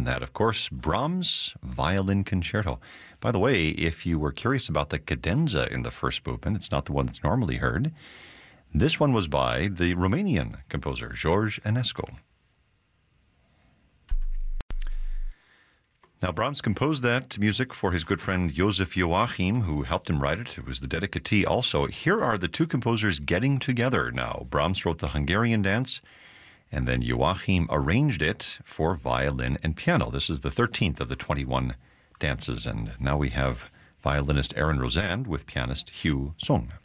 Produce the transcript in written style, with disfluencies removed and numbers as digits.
from that, of course, Brahms' Violin Concerto. By the way, if you were curious about the cadenza in the first movement, it's not the one that's normally heard. This one was by the Romanian composer, George Enescu. Now, Brahms composed that music for his good friend Joseph Joachim, who helped him write it. It was the dedicatee also. Here are the two composers getting together now. Brahms wrote the Hungarian dance, and then Joachim arranged it for violin and piano. This is the 13th of the 21 dances, and now we have violinist Aaron Rozand with pianist Hugh Sung.